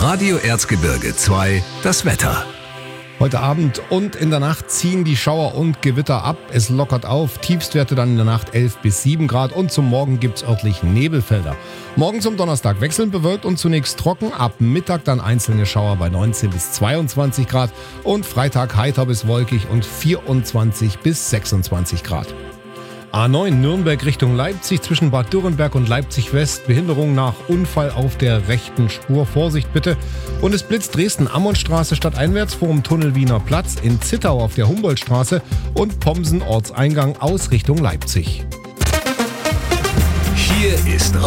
Radio Erzgebirge 2, das Wetter. Heute Abend und in der Nacht ziehen die Schauer und Gewitter ab. Es lockert auf. Tiefstwerte dann in der Nacht 11 bis 7 Grad und zum Morgen gibt's örtlich Nebelfelder. Morgen zum Donnerstag wechselnd bewölkt und zunächst trocken. Ab Mittag dann einzelne Schauer bei 19 bis 22 Grad und Freitag heiter bis wolkig und 24 bis 26 Grad. A9 Nürnberg Richtung Leipzig zwischen Bad Dürrenberg und Leipzig West. Behinderung nach Unfall auf der rechten Spur. Vorsicht bitte. Und es blitzt Dresden-Ammonstraße stadteinwärts vor dem Tunnel Wiener Platz, in Zittau auf der Humboldtstraße und Pomsen Ortseingang aus Richtung Leipzig. Hier ist